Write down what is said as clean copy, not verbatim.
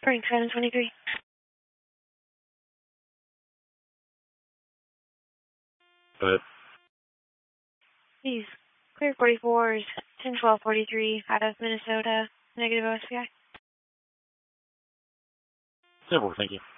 Frank 723. Go ahead. Please. Clear 44s, 10-12-43 out of Minnesota, negative OSPI. Simple, thank you.